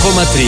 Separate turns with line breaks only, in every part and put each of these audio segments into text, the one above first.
Απόκομα 3.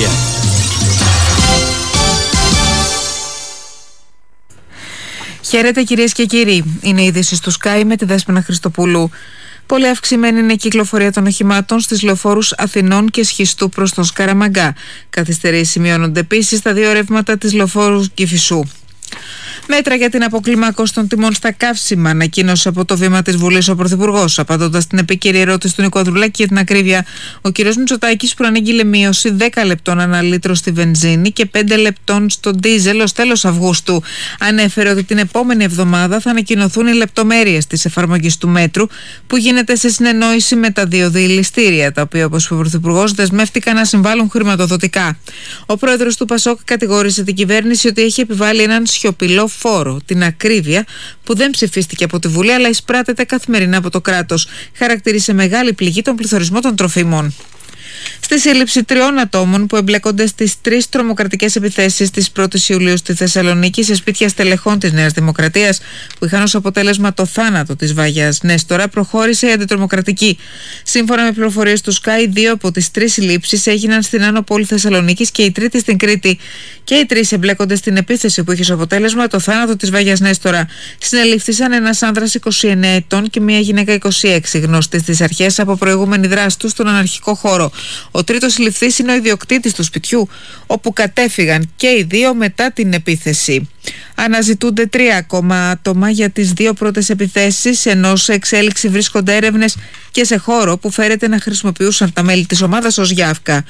Χαίρετε κυρίες και κύριοι. Είναι η είδηση του Sky με τη Δέσποινα Χριστοπούλου. Πολύ αυξημένη είναι η κυκλοφορία των οχημάτων στις λεωφόρους Αθηνών και Σχιστού προς τον Σκαραμαγκά. Καθυστερήσεις σημειώνονται επίσης στα δύο ρεύματα της λεωφόρου Κηφισού. Μέτρα για την αποκλιμάκωση των τιμών στα καύσιμα, ανακοίνωσε από το βήμα της Βουλής ο Πρωθυπουργός. Απαντώντας στην επίκαιρη ερώτηση του Νίκου Ανδρουλάκη για την ακρίβεια, ο κ. Μητσοτάκης προανήγγειλε μείωση 10 λεπτών ανά λίτρο στη βενζίνη και 5 λεπτών στο ντίζελ ως τέλος Αυγούστου. Ανέφερε ότι την επόμενη εβδομάδα θα ανακοινωθούν οι λεπτομέρειες της εφαρμογής του μέτρου, που γίνεται σε συνεννόηση με τα δύο διελιστήρια, τα οποία, όπως είπε ο Πρωθυπουργός, δεσμεύτηκαν να συμβάλλουν χρηματοδοτικά. Ο πρόεδρος του ΠΑΣΟΚ κατηγόρησε την κυβέρνηση ότι έχει επιβάλει έναν σιωπηλό φόρο, την ακρίβεια, που δεν ψηφίστηκε από τη Βουλή αλλά εισπράτεται καθημερινά από το κράτος. Χαρακτήρισε μεγάλη πληγή τον πληθωρισμό των τροφίμων. Στη σύλληψη 3 ατόμων που εμπλέκονται στις 3 τρομοκρατικές επιθέσεις της 1ης Ιουλίου στη Θεσσαλονίκη σε σπίτια στελεχών της Νέας Δημοκρατίας, που είχαν ως αποτέλεσμα το θάνατο της Βάγιας Νέστορα, προχώρησε η αντιτρομοκρατική. Σύμφωνα με πληροφορίες του Sky, 2 από τις 3 συλλήψεις έγιναν στην Άνω Πόλη Θεσσαλονίκης και η τρίτη στην Κρήτη. Και οι 3 εμπλέκονται στην επίθεση που είχε ως αποτέλεσμα το θάνατο της Βάγιας Νέστορα. Συνελήφθησαν ένας άνδρας 29 ετών και μια γυναίκα 26, γνωστή στις αρχές από προηγούμενη δράση του στον αναρχικό χώρο. Ο τρίτος συλληφθής είναι ο ιδιοκτήτης του σπιτιού, όπου κατέφυγαν και οι 2 μετά την επίθεση. Αναζητούνται 3 ακόμα άτομα για τις 2 πρώτες επιθέσεις, ενώ σε εξέλιξη βρίσκονται έρευνες και σε χώρο που φέρεται να χρησιμοποιούσαν τα μέλη της ομάδας ως γιάφκα.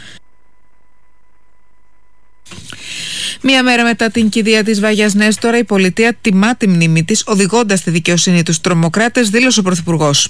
Μία μέρα μετά την κηδεία της Βάγιας Νέστορα, η πολιτεία τιμά τη μνήμη της, οδηγώντας στη δικαιοσύνη τους τρομοκράτες, δήλωσε ο Πρωθυπουργός.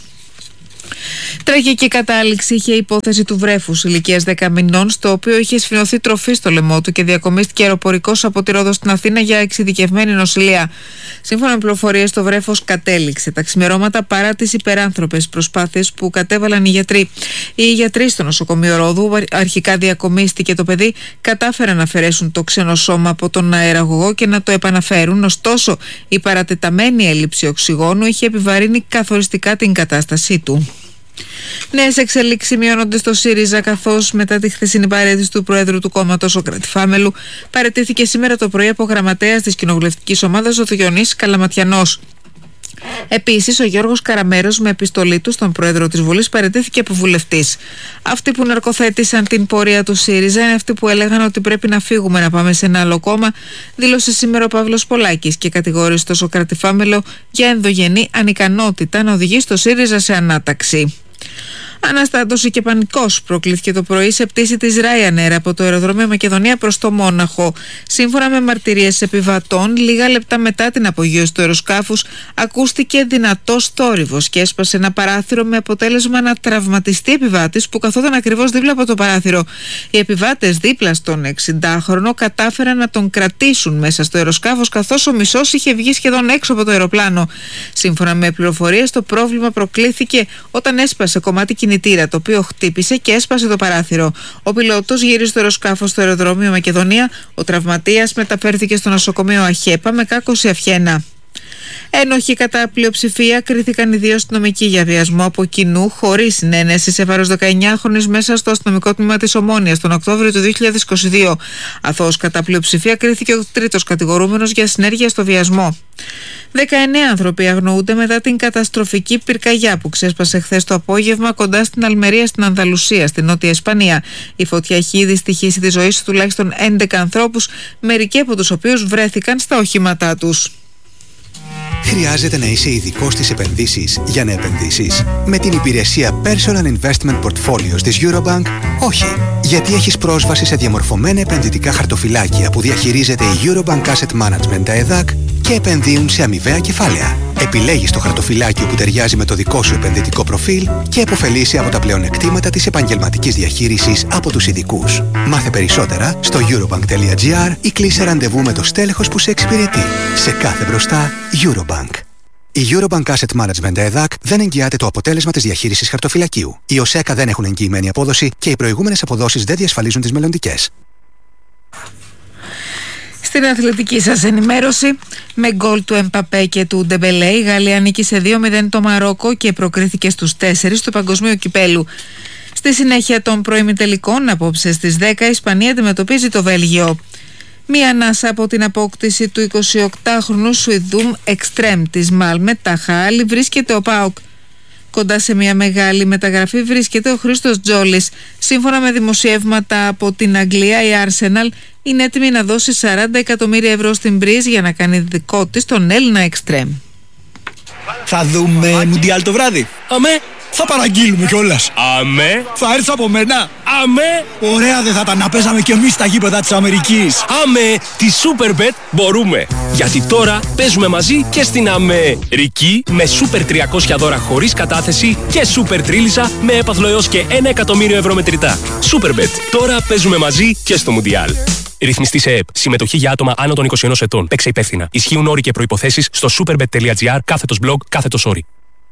Τραγική κατάληξη είχε η υπόθεση του βρέφους ηλικίας 10 μηνών, στο οποίο είχε σφινωθεί τροφή στο λαιμό του και διακομίστηκε αεροπορικός από τη Ρόδο στην Αθήνα για εξειδικευμένη νοσηλεία. Σύμφωνα με πληροφορίες, το βρέφος κατέληξε τα ξημερώματα παρά τις υπεράνθρωπες προσπάθειες που κατέβαλαν οι γιατροί. Οι γιατροί στο νοσοκομείο Ρόδου, αρχικά διακομίστηκε το παιδί, κατάφεραν να αφαιρέσουν το ξένο σώμα από τον αεραγωγό και να το επαναφέρουν. Ωστόσο, η παρατεταμένη έλλειψη οξυγόνου είχε επιβαρύνει καθοριστικά την κατάστασή του. Νέες εξελίξεις σημειώνονται στο ΣΥΡΙΖΑ, καθώς μετά τη χθεσινή παραίτηση του Προέδρου του κόμματος, ο Κρατιφάμελου, παραιτήθηκε σήμερα το πρωί από γραμματέας της κοινοβουλευτικής ομάδας, ο Διονύσης Καλαματιανός. Επίσης, ο Γιώργος Καραμέρος, με επιστολή του στον Πρόεδρο της Βουλής, παραιτήθηκε από βουλευτής. Αυτοί που ναρκοθέτησαν την πορεία του ΣΥΡΙΖΑ είναι αυτοί που έλεγαν ότι πρέπει να φύγουμε, να πάμε σε ένα άλλο κόμμα, δήλωσε σήμερα ο Παύλος Πολάκης και κατηγόρησε τον Κρατιφάμελο για ενδογενή ανικανότητα να οδηγεί στο ΣΥΡΙΖΑ σε ανάταξη. Αναστάτωση και πανικός προκλήθηκε το πρωί σε πτήση της Ryanair από το αεροδρόμιο Μακεδονία προς το Μόναχο. Σύμφωνα με μαρτυρίες επιβατών, λίγα λεπτά μετά την απογείωση του αεροσκάφους ακούστηκε δυνατός θόρυβος και έσπασε ένα παράθυρο, με αποτέλεσμα να τραυματιστεί επιβάτης που καθόταν ακριβώς δίπλα από το παράθυρο. Οι επιβάτες δίπλα στον 60χρονο κατάφεραν να τον κρατήσουν μέσα στο αεροσκάφος, καθώς ο μισός είχε βγει σχεδόν έξω από το αεροπλάνο. Σύμφωνα με πληροφορίες, το πρόβλημα προκλήθηκε όταν έσπασε κομμάτι κινητήρα, το οποίο χτύπησε και έσπασε το παράθυρο. Ο πιλότος γύρισε στο αεροσκάφος στο αεροδρόμιο Μακεδονία. Ο τραυματίας μεταφέρθηκε στο νοσοκομείο Αχέπα με κάκωση αυχένα. Ένοχοι κατά πλειοψηφία κρίθηκαν οι 2 αστυνομικοί για βιασμό από κοινού, χωρίς συνένεση, σε βάρος 19χρονης μέσα στο αστυνομικό τμήμα της Ομόνοιας τον Οκτώβριο του 2022. Αθώος κατά πλειοψηφία κρίθηκε ο τρίτος κατηγορούμενος για συνέργεια στο βιασμό. 19 άνθρωποι αγνοούνται μετά την καταστροφική πυρκαγιά που ξέσπασε χθες το απόγευμα κοντά στην Αλμερία στην Ανδαλουσία, στην Νότια Ισπανία. Η φωτιά έχει ήδη στοιχήσει τη ζωή τουλάχιστον 11 ανθρώπους, μερικοί από τους οποίους βρέθηκαν στα οχήματά τους.
Χρειάζεται να είσαι ειδικός στις επενδύσεις για να επενδύσεις? Με την υπηρεσία Personal Investment Portfolios της Eurobank, όχι. Γιατί έχεις πρόσβαση σε διαμορφωμένα επενδυτικά χαρτοφυλάκια που διαχειρίζεται η Eurobank Asset Management, τα ΕΔΑΚ, και επενδύουν σε αμοιβαία κεφάλαια. Επιλέγεις το χαρτοφυλάκιο που ταιριάζει με το δικό σου επενδυτικό προφίλ και επωφελείσαι από τα πλεονεκτήματα της επαγγελματικής διαχείρισης από τους ειδικούς. Μάθε περισσότερα στο eurobank.gr ή κλείσε ραντεβού με το στέλεχος που σε εξυπηρετεί. Σε κάθε μπροστά, Eurobank. Η Eurobank Asset Management ΕΔΑΚ δεν εγγυάται το αποτέλεσμα της διαχείρισης χαρτοφυλακίου. Οι ΟΣΕΚΑ δεν έχουν εγγυημένη απόδοση και οι προηγούμενες αποδόσεις δεν διασφαλίζουν τις μελλοντικές.
Στην αθλητική σας ενημέρωση, με γκολ του Εμπαπέ και του Ντεμπελέ, η Γαλλία νίκησε 2-0 το Μαρόκο και προκρίθηκε στους 4 του Παγκοσμίου Κυπέλου. Στη συνέχεια των προημιτελικών, απόψε στις 10, η Ισπανία αντιμετωπίζει το Βέλγιο. Μία ανάσα από την απόκτηση του 28χρονου Σουηδού εξτρέμ της Μάλμε Ταχάλη βρίσκεται ο ΠΑΟΚ. Κοντά σε μια μεγάλη μεταγραφή βρίσκεται ο Χρήστος Τζόλης. Σύμφωνα με δημοσιεύματα από την Αγγλία, η Arsenal είναι έτοιμη να δώσει 40 εκατομμύρια ευρώ στην Μπριζ για να κάνει δικό της τον Έλληνα εξτρέμ.
Θα δούμε Μουντιάλ το βράδυ.
Αμέ.
Θα παραγγείλουμε κιόλας.
Αμέ.
Θα έρθει από μένα.
Αμέ.
Ωραία δεν θα ήταν να παίζαμε κι εμείς στα γήπεδα της Αμερικής.
Αμέ. Τη Superbet μπορούμε. Γιατί τώρα παίζουμε μαζί και στην Αμερική με Super 300 δώρα χωρίς κατάθεση και Super Τρίλισσα με έπαθλο έως και 1 εκατομμύριο ευρώ μετρητά. Superbet. Τώρα παίζουμε μαζί και στο Μουντιάλ. Ρυθμιστή σε ΕΕΠ. Συμμετοχή για άτομα άνω των 21 ετών. Παίξε υπεύθυνα. Ισχύουν όροι και προϋποθέσεις στο superbet.gr/blog/όροι.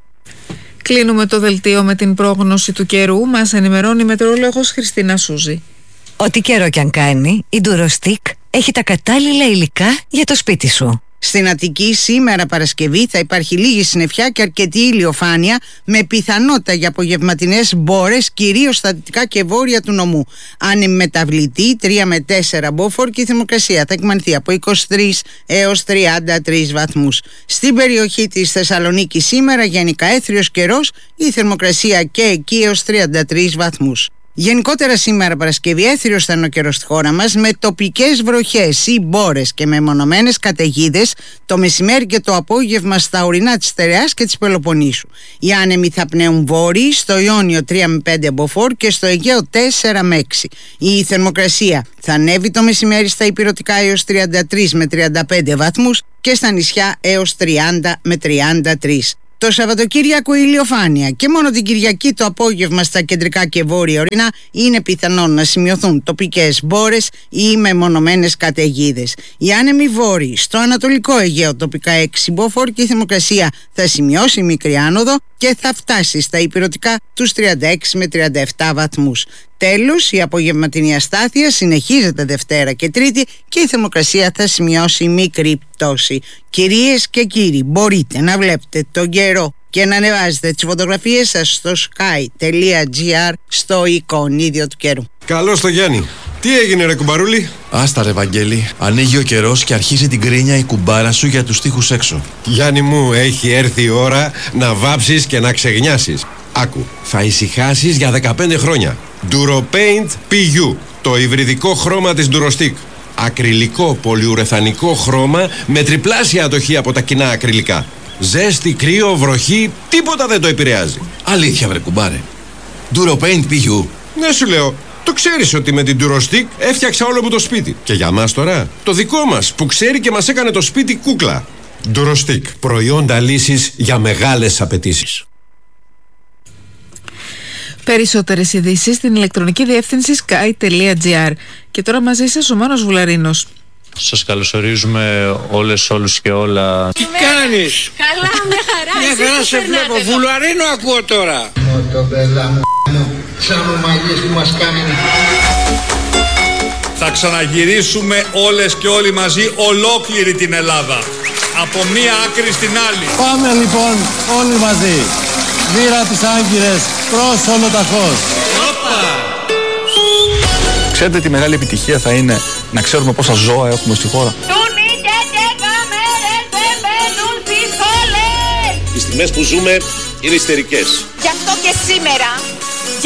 Κλείνουμε το δελτίο με την πρόγνωση του καιρού. Μας ενημερώνει η μετεωρολόγος Χριστίνα Σούζη.
Ό,τι καιρό κι αν κάνει, η Ντουροστικ έχει τα κατάλληλα υλικά για το σπίτι σου.
Στην Αττική σήμερα Παρασκευή θα υπάρχει λίγη συννεφιά και αρκετή ηλιοφάνεια με πιθανότητα για απογευματινές μπόρες κυρίως στα δυτικά και βόρεια του νομού. Αν μεταβλητή 3 με 4 μποφόρ και η θερμοκρασία θα εκμανθεί από 23 έως 33 βαθμούς. Στην περιοχή της Θεσσαλονίκης σήμερα γενικά έθριος καιρός, η θερμοκρασία και εκεί έως 33 βαθμούς. Γενικότερα σήμερα Παρασκευή έθριος θα είναι ο καιρός στη χώρα μας με τοπικές βροχές ή μπόρες και μεμονωμένες καταιγίδες το μεσημέρι και το απόγευμα στα ορεινά της Στερεάς και της Πελοποννήσου. Οι άνεμοι θα πνέουν βόρειοι, στο Ιόνιο 3 με 5 μποφόρ και στο Αιγαίο 4 με 6. Η θερμοκρασία θα ανέβει το μεσημέρι στα ηπειρωτικά έως 33 με 35 βαθμούς και στα νησιά έως 30 με 33. Το Σαββατοκύριακο ηλιοφάνεια και μόνο την Κυριακή το απόγευμα στα κεντρικά και βόρεια ορεινά είναι πιθανόν να σημειωθούν τοπικές μπόρες ή μεμονωμένες καταιγίδες. Οι άνεμοι βόρειοι στο Ανατολικό Αιγαίο τοπικά 6 μποφόρ και η θερμοκρασία θα σημειώσει μικρή άνοδο και θα φτάσει στα ηπειρωτικά τους 36 με 37 βαθμούς. Τέλος, η απογευματινή αστάθεια συνεχίζεται Δευτέρα και Τρίτη και η θερμοκρασία θα σημειώσει μικρή πτώση. Κυρίες και κύριοι, μπορείτε να βλέπετε τον καιρό και να ανεβάζετε τις φωτογραφίες σας στο sky.gr στο εικονίδιο του καιρού.
Καλώς το Γιάννη. Τι έγινε ρε κουμπαρούλη?
Άστα ρε Βαγγέλη, ανοίγει ο καιρός και αρχίζει την κρίνια η κουμπάρα σου για τους τοίχους έξω.
Γιάννη μου, έχει έρθει η ώρα να βάψεις και να ξεγνιάσεις. Άκου, θα ησυχάσεις για 15 χρόνια. DuroPaint PU, το υβριδικό χρώμα της Durostick. Ακριλικό πολυουρεθανικό χρώμα με τριπλάσια ατοχή από τα κοινά ακριλικά. Ζέστη, κρύο, βροχή, τίποτα δεν το επηρεάζει.
Αλήθεια βρε κουμπάρε. DuroPaint PU.
Ναι σου λέω, το ξέρεις ότι με την Durostick έφτιαξα όλο μου το σπίτι. Και για μας τώρα, το δικό μας που ξέρει και μας έκανε το σπίτι κούκλα. Durostick, προϊόντα λύσης για μεγάλες απαιτήσεις.
Περισσότερες ειδήσεις στην ηλεκτρονική διεύθυνση sky.gr. Και τώρα μαζί σας ο Μάνος Βουλαρίνος.
Σας καλωσορίζουμε όλους και όλα.
Τι κάνεις?
Καλά, μια χαρά.
Μια χαρά σε βλέπω. Βουλαρίνο ακούω τώρα.
Σαν ομαλίες που μας κάνουν.
Θα ξαναγυρίσουμε όλες και όλοι μαζί ολόκληρη την Ελλάδα. Από μία άκρη στην άλλη.
Πάμε λοιπόν όλοι μαζί. Βήρα τις Άγκυρες προς Ολοταχώς.
Ξέρετε τι μεγάλη επιτυχία θα είναι να ξέρουμε πόσα ζώα έχουμε στη χώρα?
Οι στιγμές που ζούμε είναι ιστερικές.
Γι' αυτό και σήμερα